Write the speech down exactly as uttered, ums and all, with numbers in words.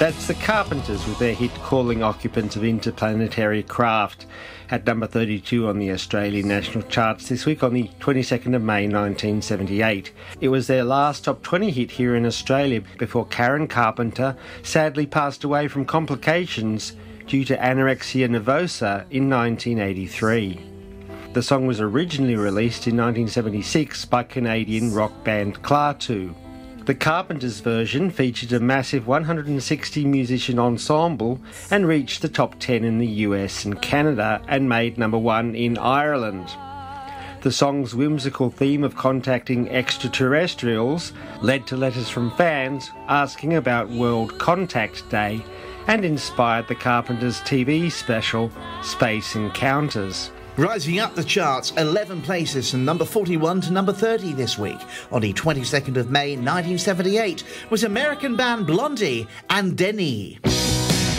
That's the Carpenters with their hit Calling Occupants of Interplanetary Craft at number thirty-two on the Australian national charts this week on the twenty-second of May nineteen seventy-eight. It was their last top twenty hit here in Australia before Karen Carpenter sadly passed away from complications due to anorexia nervosa in nineteen eighty-three. The song was originally released in nineteen seventy-six by Canadian rock band Klaatu. The Carpenters version featured a massive one hundred sixty musician ensemble and reached the top ten in the U S and Canada and made number one in Ireland. The song's whimsical theme of contacting extraterrestrials led to letters from fans asking about World Contact Day and inspired the Carpenters' T V special Space Encounters. Rising up the charts eleven places from number forty-one to number thirty this week on the twenty-second of May nineteen seventy-eight was American band Blondie and Denny.